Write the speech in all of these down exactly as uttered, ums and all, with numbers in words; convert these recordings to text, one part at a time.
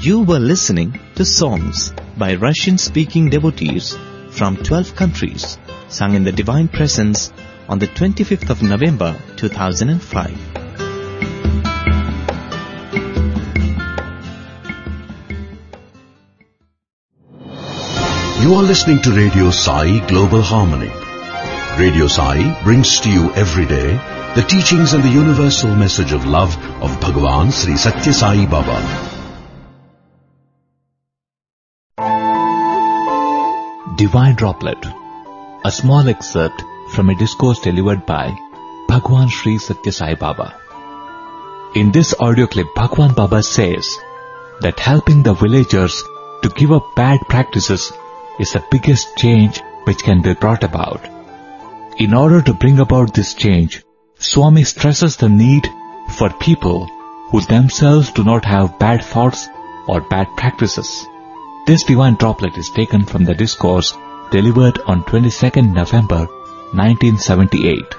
You were listening to songs by Russian-speaking devotees from twelve countries, sung in the Divine Presence on the twenty-fifth of November two thousand five. You are listening to Radio Sai Global Harmony. Radio Sai brings to you every day the teachings and the universal message of love of Bhagavan Sri Satya Sai Baba. Divine Droplet, a small excerpt from a discourse delivered by Bhagwan Sri Satya Sai Baba. In this audio clip, Bhagwan Baba says that helping the villagers to give up bad practices is the biggest change which can be brought about. In order to bring about this change, Swami stresses the need for people who themselves do not have bad thoughts or bad practices. This divine droplet is taken from the discourse delivered on twenty-second November nineteen seventy-eight.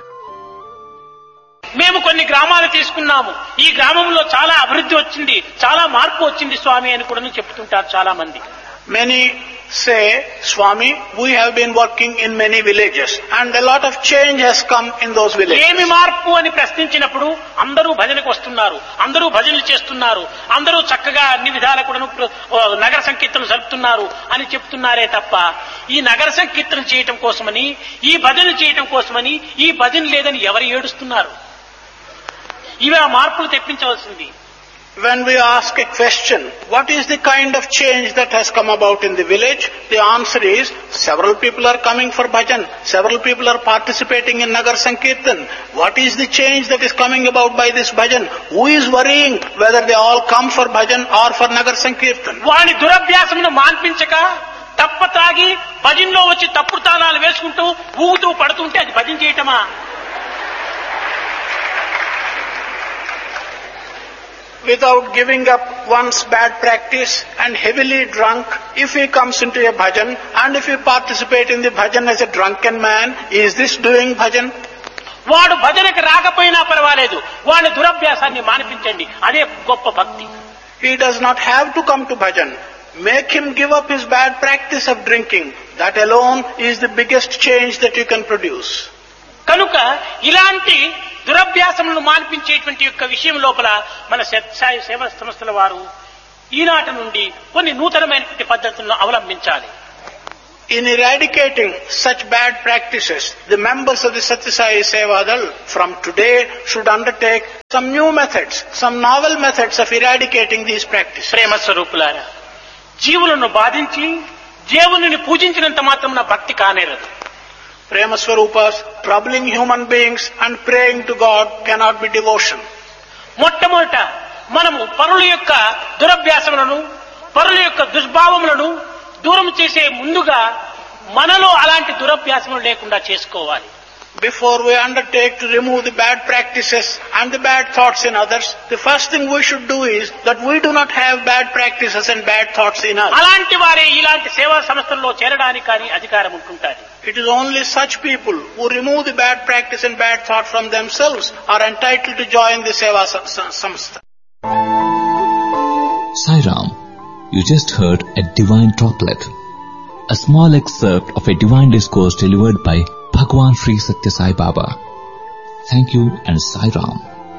మేము కొన్ని గ్రామాలు తీసుకున్నాము. ఈ గ్రామంలో చాలా అభివృద్ధి వచ్చింది, చాలా మార్పు వచ్చింది స్వామి అని కూడా చెప్తుంటారు చాలా మంది. Many say, Swami, we have been working in many villages and a lot of change has come in those villages. ఏమి మార్పు అని ప్రశ్నించినప్పుడు అందరూ భజనకు వస్తున్నారు, అందరూ భజనలు చేస్తున్నారు, అందరూ చక్కగా అన్ని విధాల కూడా నగర సంకీర్తనలు జరుపుతున్నారు అని చెప్తున్నారే తప్ప ఈ నగర సంకీర్తన చేయటం కోసమని, ఈ భజన చేయటం కోసమని ఈ భజన లేదని ఎవరు ఏడుస్తున్నారు? ఇవి ఆ మార్పులు తెప్పించవలసింది. When we ask a question, what is the kind of change that has come about in the village? The answer is, several people are coming for bhajan, several people are participating in Nagar Sankirtan. What is the change that is coming about by this bhajan? Who is worrying whether they all come for bhajan or for Nagar Sankirtan? వాని దురభ్యాసమును మాన్పించక తప్ప తాగి భజన్లో వచ్చి తప్పుడు తాళాలు వేసుకుంటూ ఊగుతూ పడుతుంటే అది భజన చేయటమా? Without giving up one's bad practice and heavily drunk, if he comes into a bhajan and if he participate in the bhajan as a drunken man, is this doing bhajan? వాడు భజనకు రాకపోయినా పర్వాలేదు, వాడి దురభ్యాసాన్ని మానిపించండి, అదే గొప్ప భక్తి. He does not have to come to bhajan. Make him give up his bad practice of drinking. That alone is the biggest change that you can produce. కనుక ఇలాంటి దురభ్యాసములను మాన్పించేటువంటి యొక్క విషయం లోపల మన సత్సాయి సేవా సంస్థల వారు ఈనాటి నుండి కొన్ని నూతనమైనటువంటి పద్ధతులను అవలంబించాలి. In eradicating such bad practices, the members of the Satya Sai Sevadal from today should undertake some new methods, some novel methods of eradicating these practices. ప్రేమ స్వరూపులారా, జీవులను బాధించి దేవునిని పూజించినంత మాత్రం నా భక్తి కానేరదు. Prema Swarupas, troubling human beings and praying to God cannot be devotion. మొట్టమొదట మనము పరుల యొక్క దురభ్యాసములను, పరుల యొక్క దుర్భావములను దూరం చేసే ముందుగా మనలో అలాంటి దురభ్యాసములు లేకుండా చేసుకోవాలి. Before we undertake to remove the bad practices and the bad thoughts in others, the first thing we should do is that we do not have bad practices and bad thoughts in us. అలాంటి వారే ఇలాంటి సేవా సంస్థల్లో చేరడానికి కానీ అధికారం ఉంటుంటాది. It is only such people who remove the bad practice and bad thought from themselves are entitled to join the Seva Samstha. Sai Ram, you just heard a divine droplet, a small excerpt of a divine discourse delivered by Bhagwan Sri Satya Sai Baba. Thank you and Sai Ram.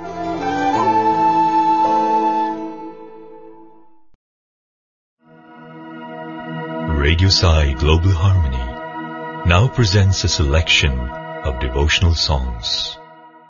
Radio Sai Global Harmony now presents a selection of devotional songs.